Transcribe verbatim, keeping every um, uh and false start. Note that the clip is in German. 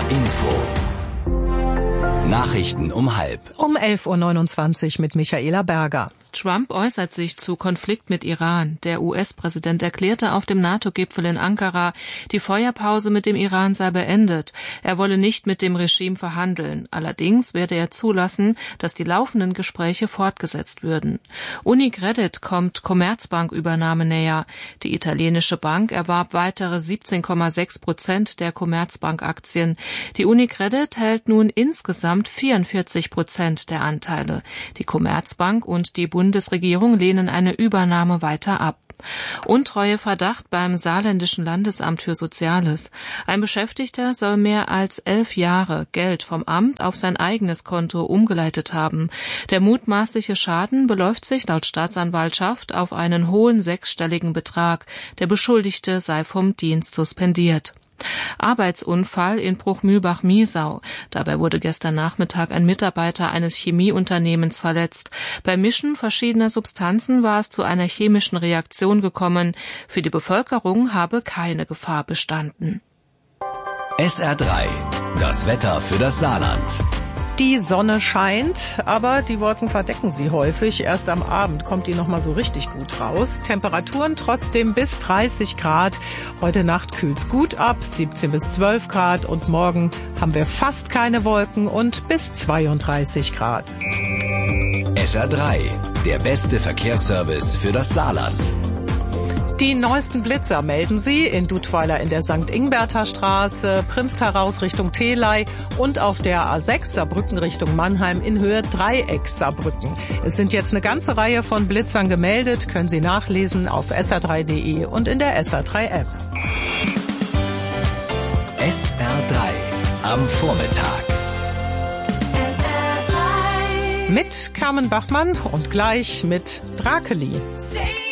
Info. Nachrichten um halb. Um elf Uhr neunundzwanzig mit Michaela Berger. Trump äußert sich zu Konflikt mit Iran. Der U S-Präsident erklärte auf dem NATO-Gipfel in Ankara, die Feuerpause mit dem Iran sei beendet. Er wolle nicht mit dem Regime verhandeln. Allerdings werde er zulassen, dass die laufenden Gespräche fortgesetzt würden. UniCredit kommt Commerzbank-Übernahme näher. Die italienische Bank erwarb weitere siebzehn Komma sechs Prozent der Commerzbank-Aktien. Die UniCredit hält nun insgesamt vierundvierzig Prozent der Anteile. Die Commerzbank und die Bundesregierung lehnen eine Übernahme weiter ab. Untreueverdacht beim Saarländischen Landesamt für Soziales. Ein Beschäftigter soll mehr als elf Jahre Geld vom Amt auf sein eigenes Konto umgeleitet haben. Der mutmaßliche Schaden beläuft sich laut Staatsanwaltschaft auf einen hohen sechsstelligen Betrag. Der Beschuldigte sei vom Dienst suspendiert. Arbeitsunfall in Bruchmühlbach-Miesau. Dabei wurde gestern Nachmittag ein Mitarbeiter eines Chemieunternehmens verletzt. Beim Mischen verschiedener Substanzen war es zu einer chemischen Reaktion gekommen. Für die Bevölkerung habe keine Gefahr bestanden. S R drei. Das Wetter für das Saarland. Die Sonne scheint, aber die Wolken verdecken sie häufig. Erst am Abend kommt die noch mal so richtig gut raus. Temperaturen trotzdem bis dreißig Grad. Heute Nacht kühlt's gut ab, siebzehn bis zwölf Grad. Und morgen haben wir fast keine Wolken und bis zweiunddreißig Grad. S R drei. Der beste Verkehrsservice für das Saarland. Die neuesten Blitzer melden Sie in Dudweiler in der Sankt Ingberter Straße, Primst heraus Richtung Theley und auf der A sechs Saarbrücken Richtung Mannheim in Höhe Dreieck Saarbrücken. Es sind jetzt eine ganze Reihe von Blitzern gemeldet, können Sie nachlesen auf S R drei Punkt de und in der S R drei App. S R drei am Vormittag. S R drei. Mit Carmen Bachmann und gleich mit Drakeli.